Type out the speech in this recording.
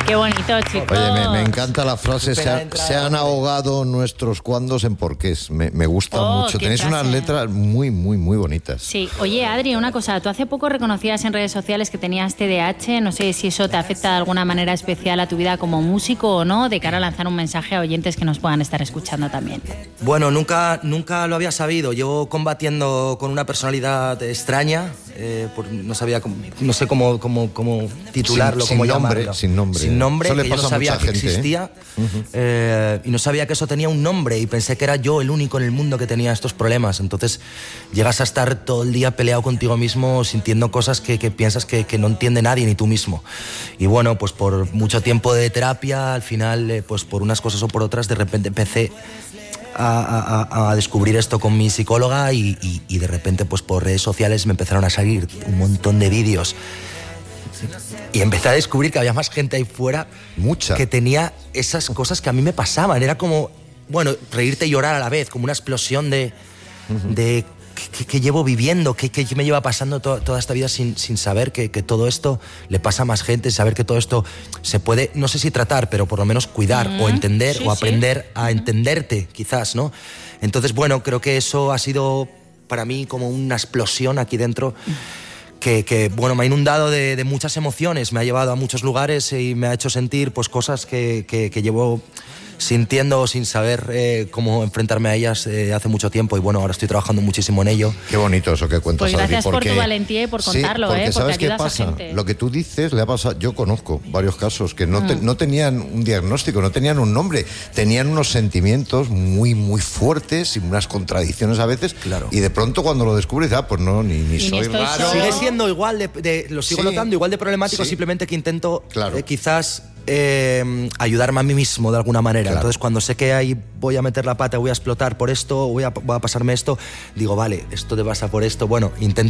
Qué bonito, chicos. Oye, me encanta la frase, se han ahogado nuestros cuandos en porqués. Me gusta mucho. Tenéis unas letras muy, muy, muy bonitas. Sí. Oye, Adri, una cosa. Tú hace poco reconocías en redes sociales que tenías TDAH. No sé si eso te afecta de alguna manera especial a tu vida como músico o no, de cara a lanzar un mensaje a oyentes que nos puedan estar escuchando también. Bueno, nunca lo había sabido. Llevo combatiendo con una personalidad extraña. No sé cómo titularlo, cómo llamarlo. Sin nombre. Que yo no sabía que existía. Y no sabía que eso tenía un nombre y pensé que era yo el único en el mundo que tenía estos problemas. Entonces llegas a estar todo el día peleado contigo mismo, sintiendo cosas que piensas que no entiende nadie, ni tú mismo. Y bueno, pues por mucho tiempo de terapia, al final, pues por unas cosas o por otras, de repente empecé a descubrir esto con mi psicóloga y de repente pues por redes sociales me empezaron a salir un montón de vídeos y empecé a descubrir que había más gente ahí fuera que tenía esas cosas que a mí me pasaban. Era como, bueno, reírte y llorar a la vez, como una explosión de que llevo viviendo, que me lleva pasando toda esta vida sin saber que todo esto le pasa a más gente, saber que todo esto se puede, no sé si tratar, pero por lo menos cuidar o entender o aprender a entenderte, quizás, ¿no? Entonces, bueno, creo que eso ha sido para mí como una explosión aquí dentro que bueno, me ha inundado de muchas emociones, me ha llevado a muchos lugares y me ha hecho sentir pues cosas que llevo sintiendo sin saber cómo enfrentarme a ellas hace mucho tiempo y bueno, ahora estoy trabajando muchísimo en ello. Qué bonito eso que cuentas, pues gracias Adri, por tu valentía y por contarlo, porque ¿sabes qué ayudas pasa? a gente. Lo que tú dices le ha pasado, yo conozco varios casos que no tenían un diagnóstico, no tenían un nombre, tenían unos sentimientos muy, muy fuertes y unas contradicciones a veces, y de pronto cuando lo descubres, pues no, ni soy raro. Sigue siendo igual lo sigo notando, igual de problemático, simplemente que intento quizás ayudarme a mí mismo de alguna manera. Entonces cuando sé que ahí voy a meter la pata, voy a explotar por esto, voy a pasarme esto, digo, vale, esto te pasa por esto, bueno, intento